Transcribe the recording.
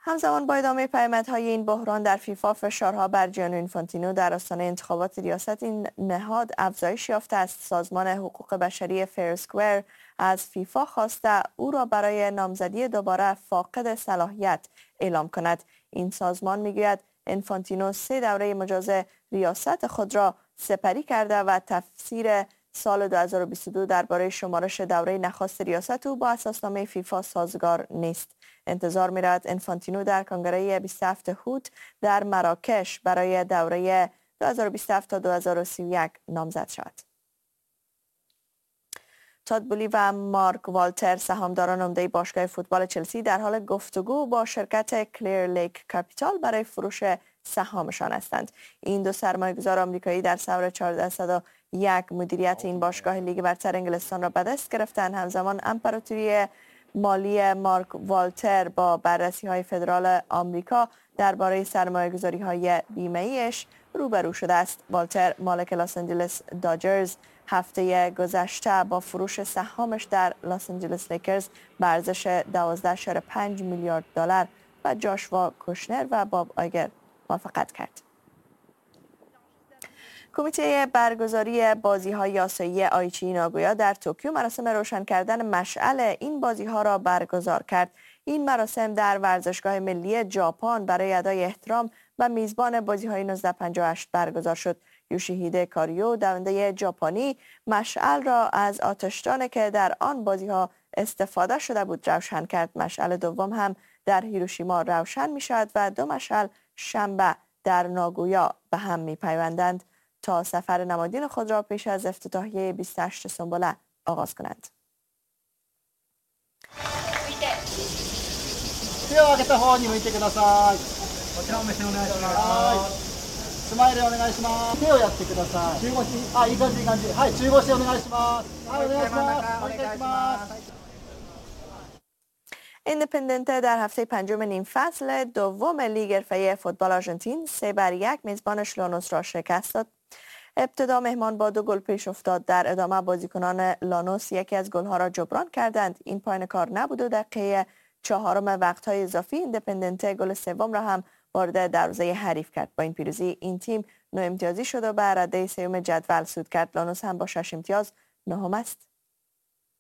همزمان با ادامه پیامدهای این بحران در فیفا، فشارها بر جیانی اینفانتینو در آستانه انتخابات ریاست این نهاد افزایش یافته است. سازمان حقوق بشری فیرسکوئر از فیفا خواسته او را برای نامزدی دوباره فاقد صلاحیت اعلام کند. این سازمان میگوید اینفانتینو 3 دوره مجاز ریاست خود را سپری کرده و تفسیر سال 2022 درباره شمارش دوره نخست ریاست او با اساسنامه فیفا سازگار نیست. انتظار می‌رود اینفانتینو در کنگره 27 هوت در مراکش برای دوره 2027 تا 2031 نامزد شود. تاد بولی و مارک والتر، سهامداران عمده باشگاه فوتبال چلسی، در حال گفتگو با شرکت کلیر لیک کاپیتال برای فروش سهامشان هستند. این دو سرمایه‌گذار آمریکایی در ثور 1401 مدیریت این باشگاه لیگ برتر انگلستان را به دست گرفتند. همزمان امپراتوری مالی مارک والتر با بررسی‌های فدرال آمریکا درباره سرمایه‌گذاری‌های بیمه‌ایش روبرو شده است. والتر، مالک لس آنجلس داجرز، هفته گذشته با فروش سهامش در لس آنجلس لیکرز به ارزش 12.5 میلیارد دلار و جاشوا کوشنر و باب آیگر موافقت کرد. کمیته برگزاری بازی‌های آسیایی آیچی ناگویا در توکیو مراسم روشن کردن مشعل این بازی‌ها را برگزار کرد. این مراسم در ورزشگاه ملی ژاپن برای ادای احترام و میزبان بازی‌های 1958 برگزار شد. یوشیهیده کاریو، دونده ژاپنی، مشعل را از آتشدانی که در آن بازی‌ها استفاده شده بود روشن کرد. مشعل دوم هم در هیروشیما روشن می‌شود و 2 مشعل شنبه در ناگویا به هم می‌پیوندند تا سفر نمادین خود را پیش از افتتاحیه 28 سنبله آغاز کنند. ایندپندنته در هفته پنجم نیم فصل دوم لیگ حرفه‌ای فوتبال آرژانتین 3-1 میزبانش لانوس را شکست داد. ابتدا مهمان با 2 گل پیش افتاد. در ادامه بازیکنان لانوس یکی از گل‌ها را جبران کردند. این پایان کار نبود و دقیقه 4 وقت‌های اضافی ایندپندنته گل سوم را هم وارد دروازه حریف کرد. با این پیروزی این تیم 9 امتیازی شد و به رده سوم جدول صعود کرد. لانوس هم با 6 امتیاز نهم است.